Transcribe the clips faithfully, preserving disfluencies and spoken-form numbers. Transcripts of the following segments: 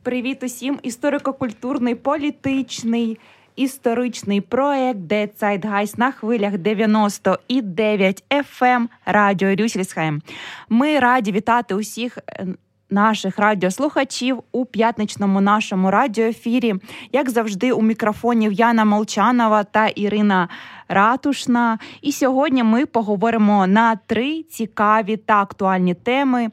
Привіт усім! Історико-культурний, політичний, історичний проект «Der Zeitgeist» на хвилях дев'яносто дев'ять еф ем радіо Рюссельсхайм. Ми раді вітати усіх наших радіослухачів у п'ятничному нашому радіоефірі. Як завжди, у мікрофонів Яна Молчанова та Ірина Ратушна. І сьогодні ми поговоримо на три цікаві та актуальні теми.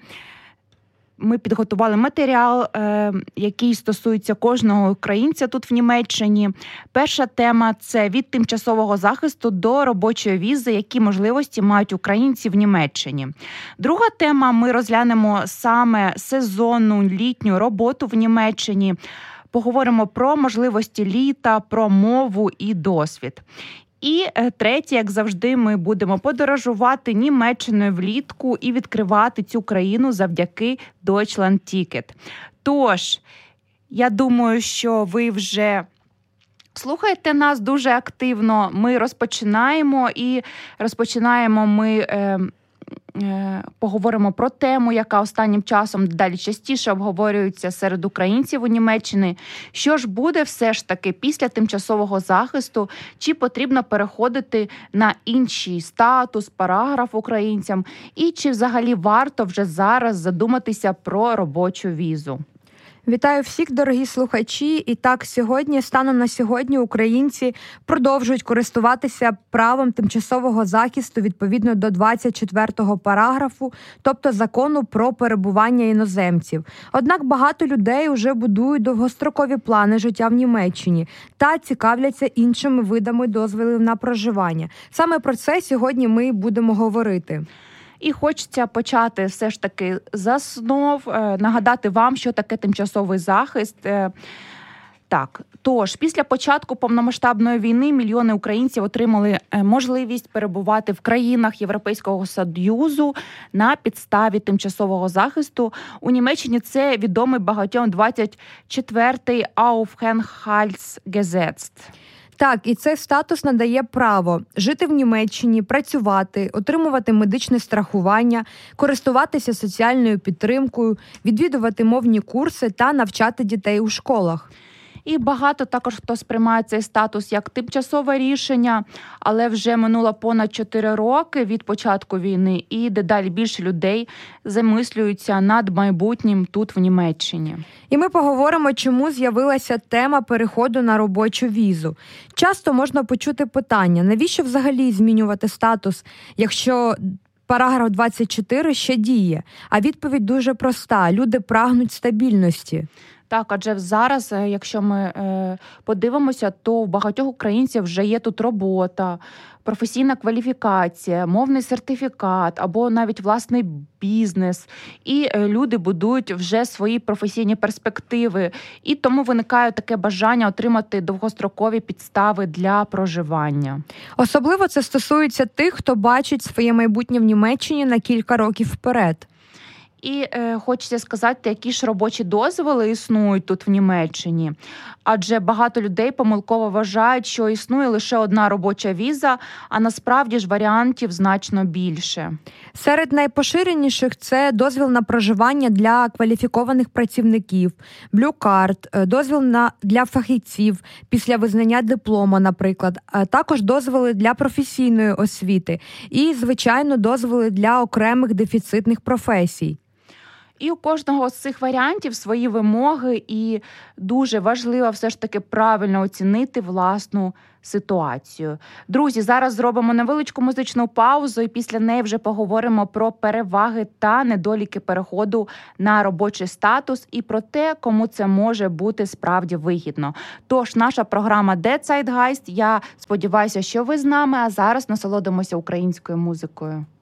Ми підготували матеріал, який стосується кожного українця тут в Німеччині. Перша тема – це від тимчасового захисту до робочої візи, які можливості мають українці в Німеччині. Друга тема – ми розглянемо саме сезонну літню роботу в Німеччині. Поговоримо про можливості літа, про мову і досвід. І третє, як завжди, ми будемо подорожувати Німеччиною влітку і відкривати цю країну завдяки Deutschland Ticket. Тож, я думаю, що ви вже слухаєте нас дуже активно. Ми розпочинаємо і розпочинаємо ми... Е, Поговоримо про тему, яка останнім часом далі частіше обговорюється серед українців у Німеччині. Що ж буде все ж таки після тимчасового захисту? Чи потрібно переходити на інший статус, параграф українцям? І чи взагалі варто вже зараз задуматися про робочу візу? Вітаю всіх, дорогі слухачі. І так, сьогодні, станом на сьогодні, українці продовжують користуватися правом тимчасового захисту відповідно до двадцять четвертого параграфу, тобто закону про перебування іноземців. Однак багато людей вже будують довгострокові плани життя в Німеччині та цікавляться іншими видами дозволів на проживання. Саме про це сьогодні ми будемо говорити. І хочеться почати все ж таки з основ, нагадати вам, що таке тимчасовий захист. Так, тож, після початку повномасштабної війни мільйони українців отримали можливість перебувати в країнах Європейського Союзу на підставі тимчасового захисту. У Німеччині це відомий багатьом двадцять четвертий Aufenthaltsgesetz. Так, і цей статус надає право жити в Німеччині, працювати, отримувати медичне страхування, користуватися соціальною підтримкою, відвідувати мовні курси та навчати дітей у школах. І багато також хто сприймає цей статус як тимчасове рішення, але вже минуло понад чотири роки від початку війни, і дедалі більше людей замислюються над майбутнім тут в Німеччині. І ми поговоримо, чому з'явилася тема переходу на робочу візу. Часто можна почути питання, навіщо взагалі змінювати статус, якщо параграф двадцять чотири ще діє? А відповідь дуже проста – люди прагнуть стабільності. Так, адже зараз, якщо ми е, подивимося, то у багатьох українців вже є тут робота, професійна кваліфікація, мовний сертифікат або навіть власний бізнес. І е, люди будують вже свої професійні перспективи. І тому виникає таке бажання отримати довгострокові підстави для проживання. Особливо це стосується тих, хто бачить своє майбутнє в Німеччині на кілька років вперед. І е, хочеться сказати, які ж робочі дозволи існують тут в Німеччині. Адже багато людей помилково вважають, що існує лише одна робоча віза, а насправді ж варіантів значно більше. Серед найпоширеніших – це дозвіл на проживання для кваліфікованих працівників, Blue Card, дозвіл на, для фахівців після визнання диплома, наприклад, а також дозволи для професійної освіти і, звичайно, дозволи для окремих дефіцитних професій. І у кожного з цих варіантів свої вимоги, і дуже важливо все ж таки правильно оцінити власну ситуацію. Друзі, зараз зробимо невеличку музичну паузу, і після неї вже поговоримо про переваги та недоліки переходу на робочий статус і про те, кому це може бути справді вигідно. Тож, наша програма «Der Zeitgeist». Я сподіваюся, що ви з нами, а зараз насолодимося українською музикою.